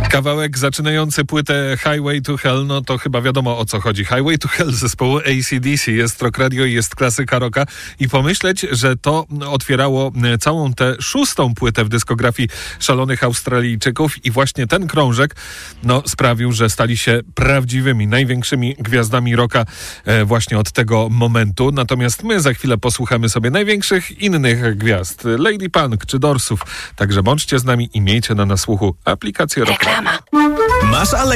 Kawałek zaczynający płytę Highway to Hell, no to chyba wiadomo o co chodzi. Highway to Hell zespołu AC/DC, jest Rock Radio i jest klasyka rocka i pomyśleć, że to otwierało całą tę 6. płytę w dyskografii szalonych Australijczyków i właśnie ten krążek sprawił, że stali się prawdziwymi, największymi gwiazdami rocka właśnie od tego momentu. Natomiast my za chwilę posłuchamy sobie największych innych gwiazd, Lady Punk czy Dorsów. Także bądźcie z nami i miejcie na nasłuchu aplikację Rock. Masz